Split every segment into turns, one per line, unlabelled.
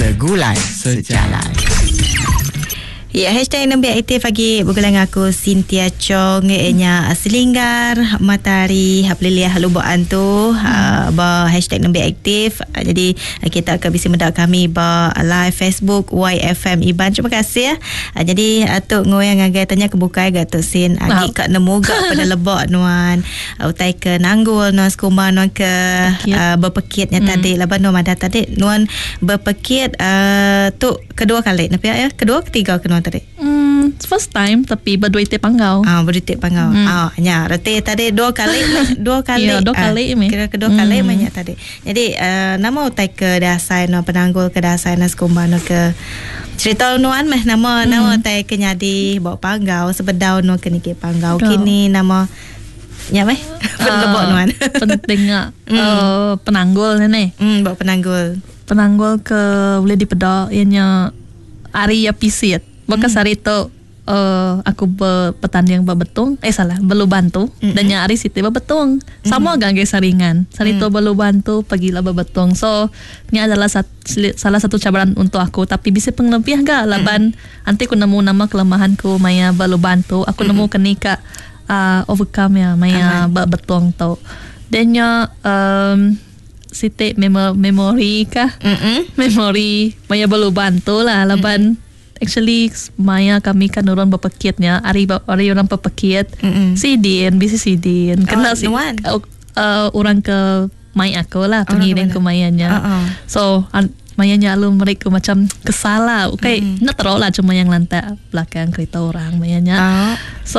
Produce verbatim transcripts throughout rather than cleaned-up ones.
segulai sejalan.
Ya, hashtag Nembiak Aktif pagi bergulang aku Cynthia Chong nya selinggar matahari hapeliliah lubaan tu hmm. ba hashtag Nembiak Aktif. Jadi kita akan bisa mendak kami ba live Facebook Y F M Iban. Terima kasih ya. Jadi atuk ngoyang agai tanya kebukai gak tu sin agi kat nemu gak pada lebok nuan utai ke nanggul nuan skumba nuan ke uh, berpekitnya hmm. tadi laban nuan ada tadi nuan berpekit uh, tu kedua kali nampak ya kedua ketiga ke nuan tadi?
Hmm, first time tapi berdua ite panggau.
Ah, berdua ite panggau. Hmm. Ah, nya rete tadi dua kali dua kali.
Ya, dua kali
ah, kira kedua hmm. kali banyak tadi. Jadi uh, nama utai ke dasai no penanggul ke dasai no skumba no ke cerita nuan meh nama hmm. nama utai ke nyadi bawa panggau sebedau no ke niki panggau oh. Kini nama nya meh lebok nuan.
Penting ah hmm. uh, penanggul ni.
Hmm, bawa penanggul.
Penanggul ke boleh dipedok ianya Ari ya pisit. Bekas hari itu uh, aku berpetanding berbetung eh salah belu bantu mm-hmm. dan yang hari situ berbetung sama mm-hmm. gang saringan hari itu mm-hmm. belu bantu pagilah berbetung so ini adalah sat, salah satu cabaran untuk aku tapi bisa penglebih gak laban mm-hmm. nanti aku nemu nama kelemahanku maya belu bantu aku mm-hmm. nemu kenika uh, overcome ya maya berbetung tau dan ya um, siti memo, memori kah mm-hmm. memori maya belu bantu lah laban mm-hmm. Actually Maya kami kan orang berpekitnya Ari Ari orang berpekit mm-hmm. Sidin bisa Sidin kenal oh, si uh, uh, orang ke Maya aku lah pengiring oh, ke Mayanya uh-uh. So an, Mayanya lalu mereka macam kesalah okay mm-hmm. nak teruk lah cuma yang lantai belakang kereta orang Mayanya uh. So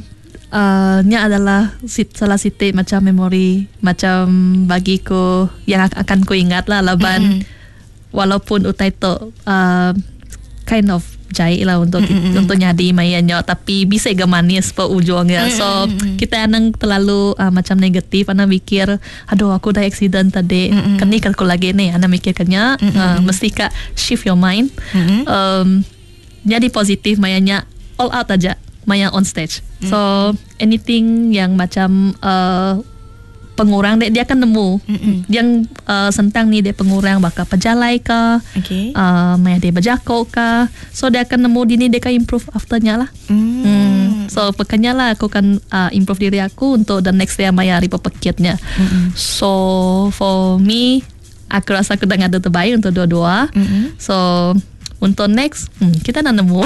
uh, nya adalah sit, salah siti macam memori macam bagiku yang akan ku ingat lah laban mm-hmm. walaupun utai tu uh, kind of jahit lah untuk mm-hmm. untuk nyadi mayanya tapi bisa agak manis per ujungnya so mm-hmm. kita yang terlalu uh, macam negatif anak mikir aduh aku dah accident tadi mm-hmm. kan ni aku lagi ni anak mikirkannya mm-hmm. uh, mesti kak shift your mind mm-hmm. um, jadi positif mayanya all out aja maya on stage mm-hmm. so anything yang macam uh, pengurang dia, dia akan nemu mm-hmm. yang uh, sentang ni dia pengurang bakal pejalai ke okay. uh, maya dia berjakok ke so dia akan nemu di ni dia akan improve afternya lah mm. Hmm. So pekanya lah aku akan uh, improve diri aku untuk the next day maya hari pepekitnya mm-hmm. So for me aku rasa aku dah ada terbaik untuk dua-dua mm-hmm. So untuk next hmm, kita nak nemu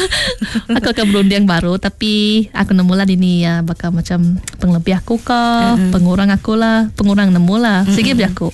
aku akan berunding baru tapi aku nemu lah di ni ya bakal macam penglebih aku ke mm-hmm. pengurang aku lah pengurang nemu lah mm-hmm. sikit berjaku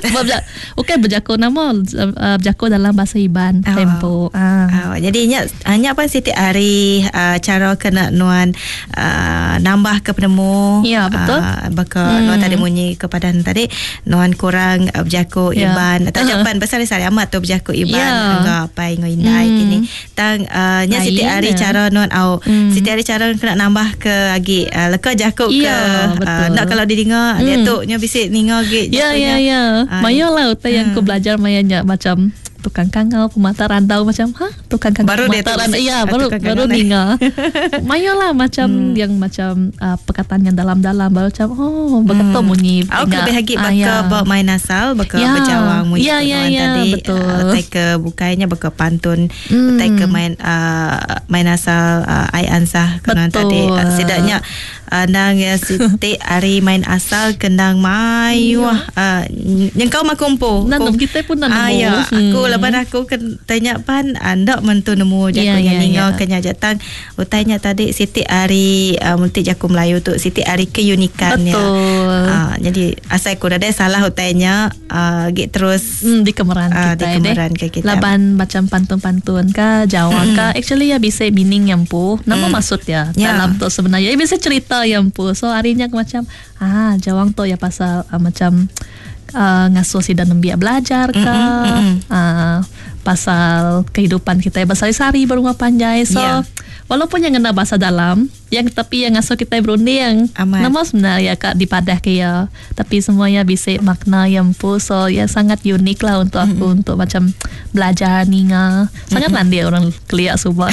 okay berjaku nama uh, berjaku dalam bahasa Iban oh. tempo ah.
oh, jadi nya hanya apa setiap hari uh, cara kena nuan uh, nambah ke penemu
ya betul
uh, bakal mm. nuan tadi munyi kepada tadi nuan kurang uh, berjaku yeah. Iban atau uh-huh. jawapan besar-besar amat tu berjaku Iban yeah. enggak apa ngindai mm. kini tang uh, nya setiap hari cara non au mm. setiap hari cara kena nambah ke lagi uh, leka jakuk
yeah,
ke uh, nak kalau didengar mm. dia tu nya bisik ninga ge
ya ya ya maya lah utai yang ku belajar mayanya macam tukang kangau pemata randau macam ha tukang kangau
baru
pemata randau iya baru baru ninga maya lah macam hmm. yang macam uh, perkataan yang dalam-dalam baru macam oh berkata hmm. bunyi
aku lebih lagi baka ah, ya. Bawa main asal baka ya. Berjawang munyi
ya, ya, ya,
tadi
betul
uh, tai ke bukainya baka pantun hmm. tai ke main uh, main asal uh, ai ansah kenan tadi uh, setidaknya uh, nang ya siti hari main asal kendang mai wah uh, yang kau makumpo
nanam kita pun nanam
ah, ya, aku lepas aku kan tanya pan anda mentu nemu jaku yeah, yang yeah, ningau yeah. Kenya jatang utanya tadi siti hari uh, multi jaku Melayu tu siti hari keunikannya
betul
uh, jadi asal aku dah salah utanya uh, git terus
hmm, di kemeran
uh,
kita
di kemeran ke kita
laban macam pantun-pantun ka Jawa ka actually ya bisa meaning yang pu nama mm. maksud ya yeah. dalam tu sebenarnya ya bisa cerita yang pu so harinya macam ah Jawang tu ya pasal uh, macam Uh, ngasuh si dan membiak belajar ke mm-hmm, mm-hmm. Uh, pasal kehidupan kita yang bersari-sari berumah panjai so yeah. walaupun yang kena bahasa dalam yang tapi yang asuh kita berunding
Amat.
nama sebenarnya kak di Padah kaya tapi semuanya bisa makna yang pun so ya sangat unik lah untuk aku mm-hmm. untuk macam belajar ninga sangat mm-hmm. landia orang keliak subah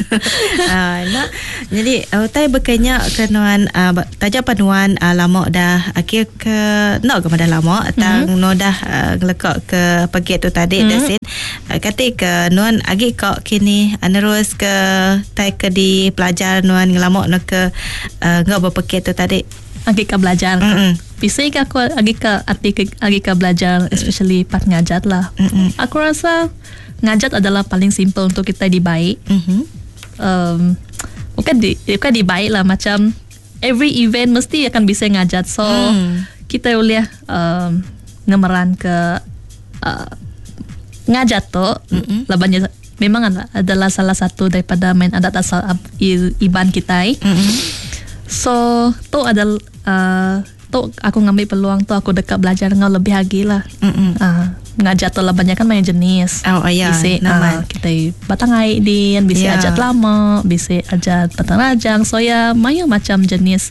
uh, nah, jadi utai berkanya kenuan uh, tajak panuan uh, lama dah akhir ke nak ke dah lama tang mm-hmm. no dah uh, ngelekak ke pagi tu tadi mm-hmm. dasin uh, kata ke nuan agi kok kini uh, nerus ke tai ke di pelajar nuan ngelama no ke uh, ngau berpekit tu tadi
agi ka belajar
mm-hmm.
bisa ke aku agi ka arti agi ka belajar especially part ngajat lah mm-hmm. aku rasa ngajat adalah paling simple untuk kita dibaik mm-hmm. um, bukan di bukan dibaik lah macam every event mesti akan bisa ngajat so mm. kita boleh um, ngemeran ke uh, ngajat tu mm-hmm. labanya memang adalah salah satu daripada main adat asal Iban kita mm-hmm. so tu adalah uh, tu aku ngambil peluang tu aku dekat belajar ngau lebih lagi lah mm-hmm. uh, ngajat tu lah banyak kan banyak jenis
oh iya
bisa uh, kita batang air din bisa yeah. ajat lama bisa ajat batang rajang so ya banyak macam jenis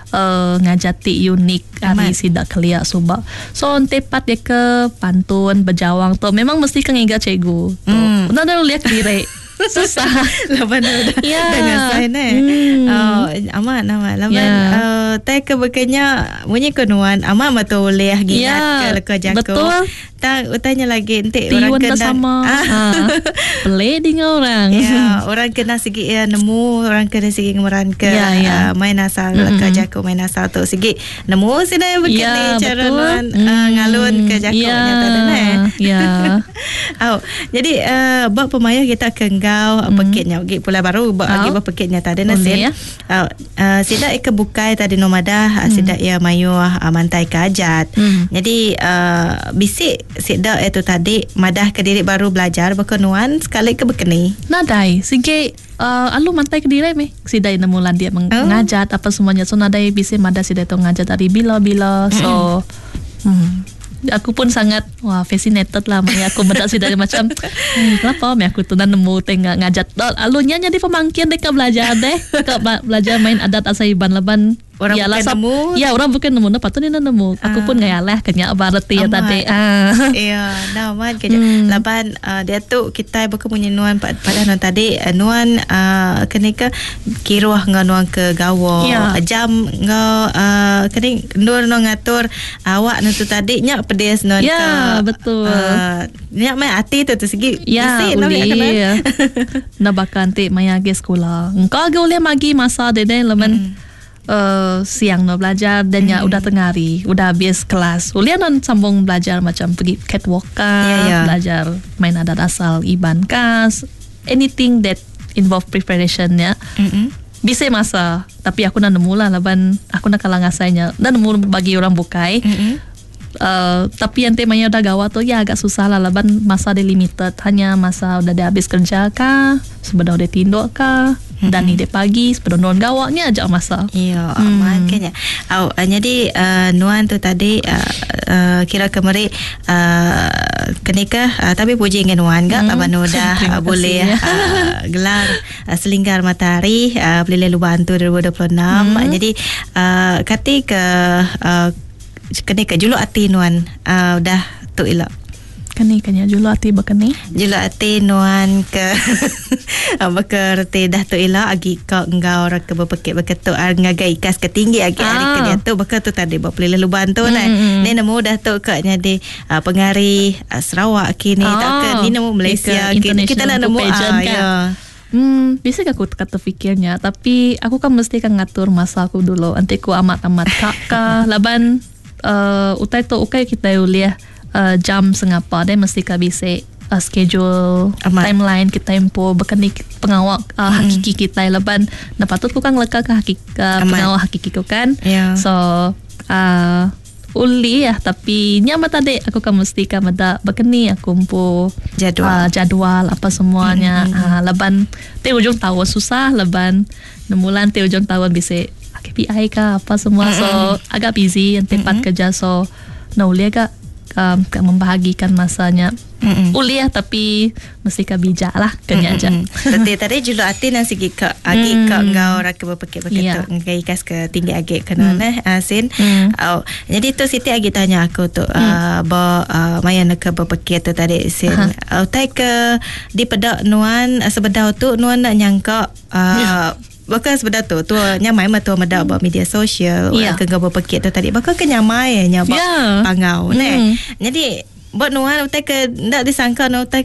uh, ngajati unik hari sidak keliak subak so tepat dia ke pantun berjawang tu memang mesti kan ingat cikgu tu mm. benar dah lihat diri susah
laban dah
yeah.
dengan sign eh
hmm.
oh amat amat laban
yeah.
uh, tai ke bekanya bunyi kenuan amat betul boleh ginat
yeah.
ke leka jako
betul
tak utanya lagi nanti
Tiwan
orang kena
sama ah. Pelih dengan orang
ya orang kena segi ya, nemu orang kena segi ngemeran ke
yeah, yeah.
Uh, main asal
mm-hmm.
leka jako main asal tu segi nemu sini begini
yeah,
cara
betul.
nuan
mm.
uh, ngalun ke jako
yeah.
nya tadi eh
ya
oh jadi uh, buat pemayah kita kenggau mm. pekitnya gi pula baru buat lagi buat pekitnya tadi nasin uh, uh, sidak ke bukai tadi nomada mm. sidak ya mayu uh, mantai kajat mm. jadi uh, bisik sidak itu tadi madah ke diri baru belajar berkenuan sekali ke berkeni
nadai sige uh, alu mantai ke diri me sidai nemulan dia mengajat oh. apa semuanya so nadai bisa madah sidai tu ngajat dari bila-bila so mm. hmm. aku pun sangat wah fascinated lah maknya aku mendak sidai macam hmm, kenapa me aku tu nan nemu tengah ngajat alunya jadi pemangkian dekat belajar deh dekat belajar main adat asaiban leban
orang
yalah,
bukan
sab-
nemu
ya orang bukan nemu apa tu ni nemu aku ah. pun ngayalah kenya berarti ya tadi ah
iya naman kerja hmm. laban uh, dia tu kita berkemunyi nuan pada nuan tadi uh, nuan uh, kena ke kiruah ngau nuan ke gawo yeah. jam ngau uh, kena nuan nuan ngatur awak nu tu tadi nyak pedes nuan
yeah,
ke
betul
uh, nyak mai ati tu tu segi
ya yeah, uli na bakan ti maya ke sekolah engkau ge boleh magi masa dede lemen hmm. Uh, siang no belajar dan ya mm. udah tengari udah habis kelas ulian non sambung belajar macam pergi catwalk kah
yeah, yeah.
belajar main adat asal Iban kas anything that involve preparation ya mm-hmm. bisa masa tapi aku nak nemu lah laban aku nak kalang asainya dan nemu bagi orang bukai mm-hmm. uh, tapi yang temanya udah gawat tu ya agak susah lah laban masa dia limited hanya masa udah dia habis kerja kah sebenarnya udah tinduk kah dan ni dia pagi sebelum nuan gawaknya aja masa.
Iya, hmm. makanya. Oh, uh, jadi uh, nuan tu tadi uh, uh, kira kemari uh, kenika uh, tapi puji dengan nuan gak hmm. abang dah uh, boleh ya. uh, gelar uh, selingkar matahari uh, Pelilih Luban tu dua ribu dua puluh enam. Hmm. Jadi uh, ketika uh, kenika juluk hati nuan uh, dah tu elok.
Kani kanya julu ati bakani
julu ati nuan ke bakar te dah tu ila agi ka engau ra ke bepekek beketu ngagai ikas ketinggi agi ah. hari ke dia tu bakar tu tadi buat pelilih luban tu nah mm-hmm. ni nemu dah tu ke nya di uh, pengari uh, Sarawak kini ah. tak ke ni nemu Malaysia kini kita nak nemu ah, kan? Ya
Hmm, bisa aku kata fikirnya tapi aku kan mesti kan ngatur masa aku dulu nanti aku amat-amat kakak laban uh, utai tu ukai kita uliah Uh, jam sengapa dia mesti ka bisa uh, schedule Amat. timeline kita tempo bekani pengawak uh, mm-hmm. hakiki kita leban na patut ku kang leka ka hakiki uh, pengawak hakiki ku kan yeah. so uh, uli ya tapi nyama tadi aku kan mesti ka mada bekani aku umpu
jadwal
uh, jadwal apa semuanya mm-hmm. uh, leban te ujung tahun susah leban nemulan te ujung tahun bisa K P I ka apa semua mm-hmm. so agak busy yang tepat mm-hmm. kerja so na uli agak Um, membahagikan masanya
Mm-mm.
Uliah tapi mesti ke bijak lah kenya aja.
Tadi tadi julu ati nang segi ke agi
Mm.
ke ngau raka berpekik-pekik
Yeah.
tu ngai kas ke tinggi agi kena nah asin.
Mm.
Oh, jadi tu Siti agi tanya aku tu uh, ba uh, maya nak berpekik tu tadi sin. Uh, tai ke di pedak nuan uh, sebedau tu nuan nak nyangka uh,
Yeah.
Bakal sebenar tu tu nyamai mah tu medak buat media sosial
Yeah.
ke ngau berpekik tu tadi bakal ke nyamai nya
Yeah.
pangau
Mm.
nah. Jadi buat nuan utai ke ndak disangka no utai